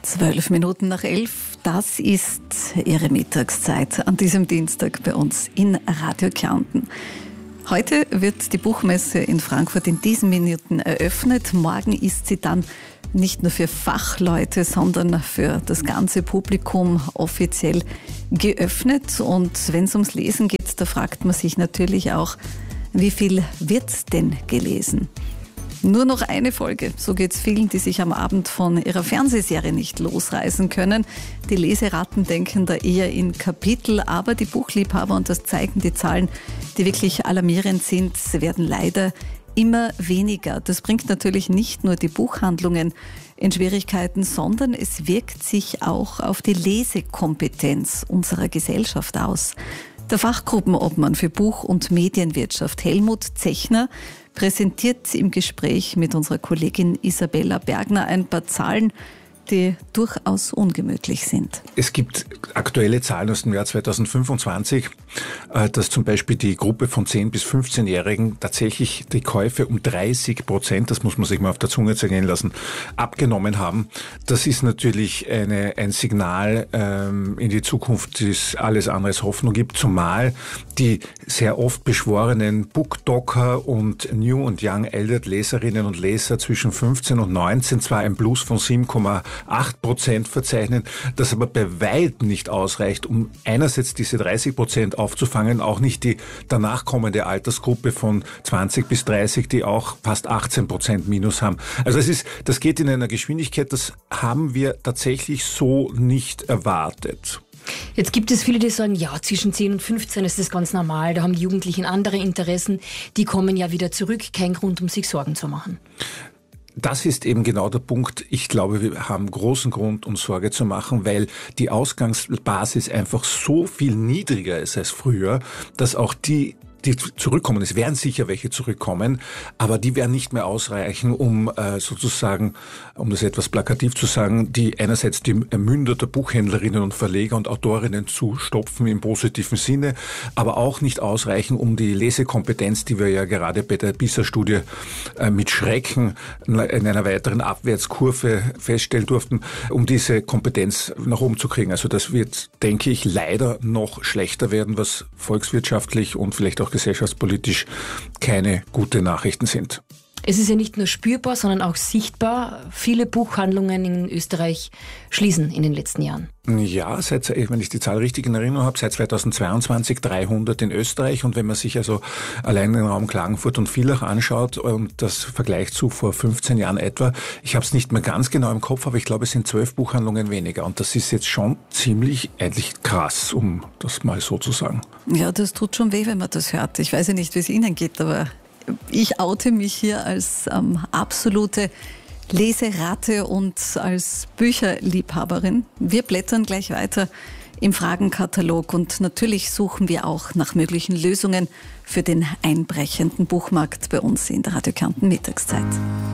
12 Minuten nach 11, das ist Ihre Mittagszeit an diesem Dienstag bei uns in Radio Kärnten. Heute wird die Buchmesse in Frankfurt in diesen Minuten eröffnet. Morgen ist sie dann nicht nur für Fachleute, sondern für das ganze Publikum offiziell geöffnet. Und wenn es ums Lesen geht, da fragt man sich natürlich auch, wie viel wird denn gelesen? Nur noch eine Folge, so geht es vielen, die sich am Abend von ihrer Fernsehserie nicht losreißen können. Die Leseratten denken da eher in Kapitel, aber die Buchliebhaber, und das zeigen die Zahlen, die wirklich alarmierend sind, werden leider immer weniger. Das bringt natürlich nicht nur die Buchhandlungen in Schwierigkeiten, sondern es wirkt sich auch auf die Lesekompetenz unserer Gesellschaft aus. Der Fachgruppenobmann für Buch- und Medienwirtschaft Helmut Zechner präsentiert im Gespräch mit unserer Kollegin Isabella Bergner ein paar Zahlen, die durchaus ungemütlich sind. Es gibt aktuelle Zahlen aus dem Jahr 2025, dass zum Beispiel die Gruppe von 10- bis 15-Jährigen tatsächlich die Käufe um 30%, das muss man sich mal auf der Zunge zergehen lassen, abgenommen haben. Das ist natürlich ein Signal in die Zukunft, das alles andere als Hoffnung gibt, zumal die sehr oft beschworenen Bookdocker und New und Young Adult Leserinnen und Leser zwischen 15 und 19 zwar ein Plus von 7,8% verzeichnen, das aber bei weitem nicht ausreicht, um einerseits diese 30% aufzufangen, auch nicht die danach kommende Altersgruppe von 20 bis 30, die auch fast 18% Minus haben. Also das geht in einer Geschwindigkeit, das haben wir tatsächlich so nicht erwartet. Jetzt gibt es viele, die sagen, ja, zwischen 10 und 15 ist das ganz normal, da haben die Jugendlichen andere Interessen, die kommen ja wieder zurück, kein Grund, um sich Sorgen zu machen. Das ist eben genau der Punkt. Ich glaube, wir haben großen Grund, uns Sorge zu machen, weil die Ausgangsbasis einfach so viel niedriger ist als früher, dass auch die zurückkommen, es werden sicher welche zurückkommen, aber die werden nicht mehr ausreichen, um sozusagen, um das etwas plakativ zu sagen, die einerseits die Münder der Buchhändlerinnen und Verleger und Autorinnen zu stopfen im positiven Sinne, aber auch nicht ausreichen, um die Lesekompetenz, die wir ja gerade bei der PISA-Studie mit Schrecken in einer weiteren Abwärtskurve feststellen durften, um diese Kompetenz nach oben zu kriegen. Also das wird, denke ich, leider noch schlechter werden, was volkswirtschaftlich und vielleicht auch gesellschaftspolitisch keine gute Nachrichten sind. Es ist ja nicht nur spürbar, sondern auch sichtbar. Viele Buchhandlungen in Österreich schließen in den letzten Jahren. Ja, wenn ich die Zahl richtig in Erinnerung habe, seit 2022 300 in Österreich. Und wenn man sich also allein den Raum Klagenfurt und Villach anschaut und das vergleicht zu vor 15 Jahren etwa, ich habe es nicht mehr ganz genau im Kopf, aber ich glaube, es sind 12 Buchhandlungen weniger. Und das ist jetzt schon ziemlich eigentlich krass, um das mal so zu sagen. Ja, das tut schon weh, wenn man das hört. Ich weiß ja nicht, wie es Ihnen geht, aber ich oute mich hier als absolute Leseratte und als Bücherliebhaberin. Wir blättern gleich weiter im Fragenkatalog und natürlich suchen wir auch nach möglichen Lösungen für den einbrechenden Buchmarkt bei uns in der Radio Kärnten Mittagszeit.